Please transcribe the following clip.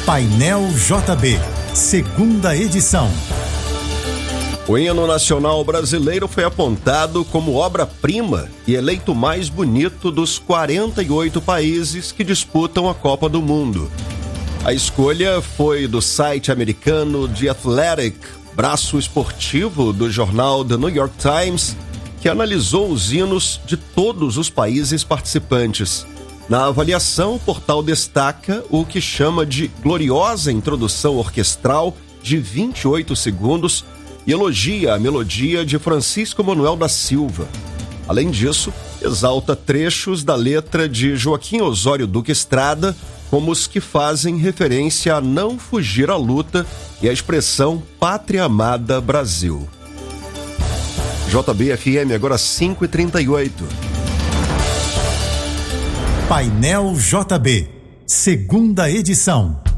Painel JB, segunda edição. O hino nacional brasileiro foi apontado como obra-prima e eleito mais bonito dos 48 países que disputam a Copa do Mundo. A escolha foi do site americano The Athletic, braço esportivo do jornal The New York Times, que analisou os hinos de todos os países participantes. Na avaliação, o portal destaca o que chama de gloriosa introdução orquestral de 28 segundos e elogia a melodia de Francisco Manuel da Silva. Além disso, exalta trechos da letra de Joaquim Osório Duque Estrada, como os que fazem referência a não fugir à luta e a expressão Pátria Amada Brasil. JB-FM, agora 5h38. Painel JB, segunda edição.